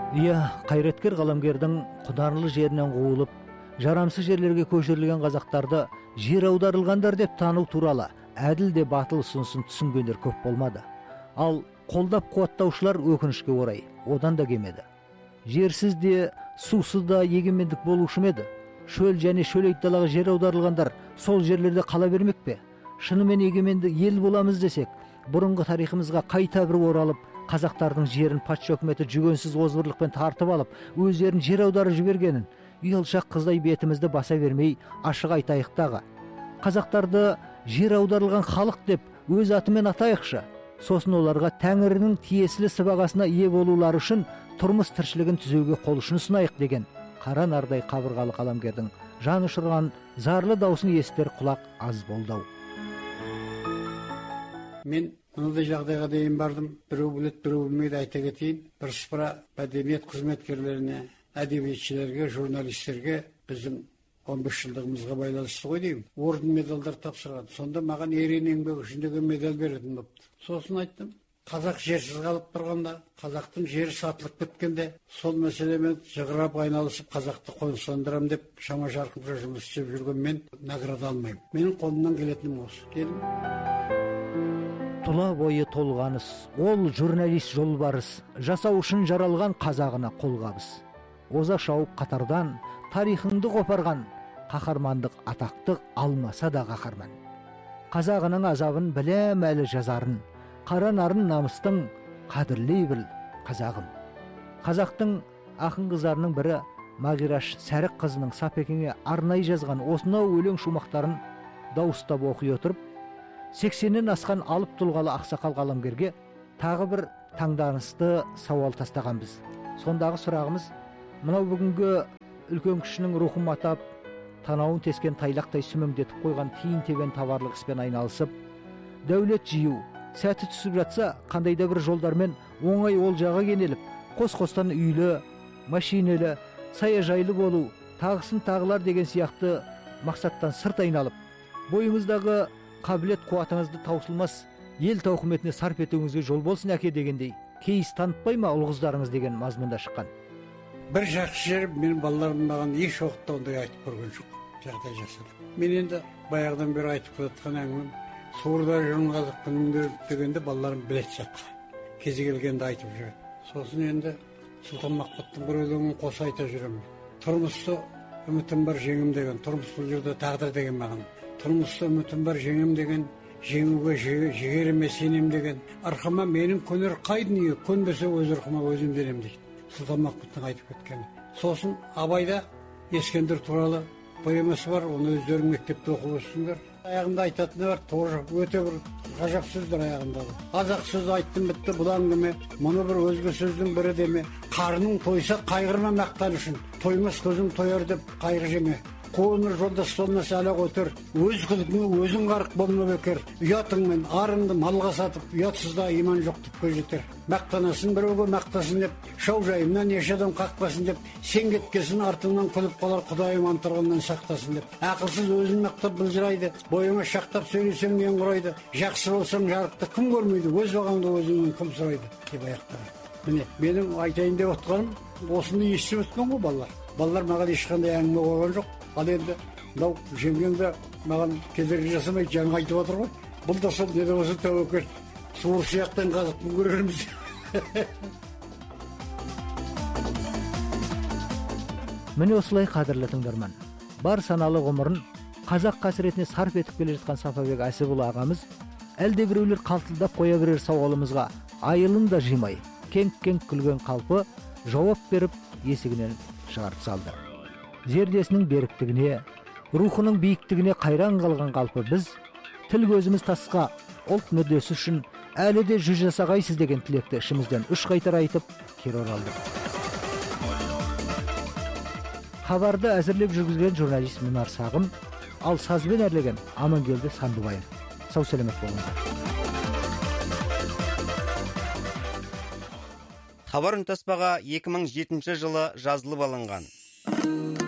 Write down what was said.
Кайраткер каламгердин кударлы жеринен куулуп, жарамсыз жерлерге көчүрүлгөн казактарды жер аударылгандар деп таануу тууралуу адил де батыл сунсун түшүнгөндөр көп болмады. Ал колдоп кубаттаушулар өкүнүчкө орай одан да кемеди. Жерсиз де, суусуз да эгемендик болушу эди. Шөл жана шөлөйт далага жер аударылгандар сол жерлерде кала бермекпи? Шыны менен эгемендик эл боламыз десек, бурунку тарыхыбызга кайта бир оралып, казактардын жерин патша өкмөтү жүгөнсүз озбурлук менен тартып алып, өздөрүн жер аударып жибергенин уялшак кыздай бетимизди баса бермей ашык айтайык дагы. Казактарды жер аударылган халык деп өз аты менен атайыкчы. Сосын оларга Тәңиринин тиесили сыбагасына ээ болуулары үчүн турмуш тирчилигин түзүүгө кол ушун сунайык деген кара нардай кабыргалы каламгердин жан учурган зарлы даусын эстер кулак аз болду. Мен мындай жагдайга дейин бардым. Бирөө билет, бирөө билбейт, айта кетейин. Бирсыпыра мәдениет кызматкерлерине, әдебиетчилерге, журналисттерге биздин 15 жылдыгыбызга байланыштуу ғой дейм. Орден медалдар тапшырган. Сонда маған ерен еңбек үшін деген медаль беретін болыпты. Сосын айттым, қазақ жерсіз қалып тұрғанда, қазақтың жері сатылып кеткенде, сол мәселемен жығырап айналысып қазақты қоныстандырам деп шама жарқынша жұмыс істеп жүрген мен награда алмаймын. Менің қолымнан келетінім осы. Келin. Тула бойы толғаныс, ол журналист жолбарыс, жасау үшін жаралған қазағына қолғабыс. Оза шауып қатардан тарихыңды қопарған, қаһармандық атақтық алмаса да қаһарман. Қазағының азабын білем әлі жазарын, қара нарын намыстың қадірлей біл қазағым. Қазақтың ақын қыздарының бірі Мағираш Сәрік қызының Сапекеңе арнай жазған осынау өлең шумақтарын дауыстап оқи отырып, 80-нен асқан алып тұлғалы ақсақал қаламгерге тағы бір таңданысты сауал тастағанбыз. Сондағы сұрағымыз, мынау бүгінгі үлкен кішінің рухын матап, танауын тескен тайлақтай сүмеңдетіп қойған тиын тебен табарлық іспен айналысып, дәулет жию, сәті түсіп жатса, қандайда бір жолдармен оңай олжаға кенеліп, қос-қостан үйлі, машинелі, саяжайлы болу, тағысын тағылар деген сияқты мақсаттан сырт айналып, бойыңыздағы қабілет қуатыңызды таусылмас ел тауқыметіне сарп етуіңізге жол болсын әке дегендей, кейіс танытпай ма ұл қыздарыңыз деген мазмұнда шыққан. Бір жақсы жер, менің балаларым маған еш уақытта ондай айтып көрген жоқ. Жағдай жасады. Мен енді баяғыдан бері айтып келатқан әңгімем, суырда жүрген қазақпын дегенде балаларым білет жатқан. Кезі келгенде айтып жүреді. Сосын енді Сұлтан Мақпаттың бір өлеңін қоса айта жүремін. Тұрмысты үмітім бар жеңім деген, тұрмыс бұл жерде тағдыр деген маған. Тұрмысты үмітім бар жеңім деген, жеңуге жігеріме сенем деген. Арқама менің көнер қайдың, көнбесе өз арқама өзім берем дейді. Сұлтан Мақпаттың айтып кеткені. Сосын Абайда Ескендір туралы поэмасы бар, оны өздерің мектепте оқып өссіңдер. Аяғында айтатыны бар, тоже өте бір ғажап сөздер аяғындағы. Азақ сөз айттым бітті бұл әңгіме, мұны бір өзге сөздің бірі деме. Қарының тойса қайғырма мақтан үшін, тоймас көзің тойар деп қайғы жеме. Қуыныр жолдас болмаса әлі көтер, өз күдігіңе өзің қарық болма бекер. Ұятыңмен арыңды малға сатып, ұятсызда иман жоқ түпке жетер. Мақтанасын біреуге мақтасын деп, шау жайымнан еш адам қақпасын деп, сен кеткесін артыңнан күліп қалар Құдайым антырғаннан сақтасын деп. Ақылсыз өзін мақтап бұлжырайды, бойыңа шақтап сөйлесең мен құрайды. Жақсы болсаң жарықты кім көрмейді, өз бағаңды өзіңнен кім сұрайды деп аяқтады. Міне, менің айтайын деп отқаным, осыны естіп өткен ғой балалар. Балалар маған ешқандай әңгіме қойған жоқ. Ал енді мынау жеңгеңді маған кедергі жасамай жаңа айтып отыр ғой. Бұл да сол неде болса тәуекел. Суыр сияқтан қазақтың көреріміз. Міне осылай қадірлі тыңдарман. Бар саналы ғұмырын қазақ қасіретіне сарп етіп келе жатқан Сапабек Әсіпұлы ағамыз әлде біреулер қалтылдап қоя берер сауалымызға айылын да жимай, кеңк-кеңк күлген қалпы жауап беріп есігінен шығарып салды. Зердесінің беріктігіне, рухының биіктігіне қайран қалған қалпы біз тіл көзіміз тасқа, ұлт мүддесі үшін әлі де жүз жасағайсыз деген тілекті ішімізден үш қайтара айтып кері оралдық. Хабарды әзірлеп жүргізген журналист Мұнар Сағым, ал сазбен әрлеген Амангелді Сандыбайым. Сау сәлемет болыңыздар. Хабар үнтаспаға 2007 жылы жазылып алынған.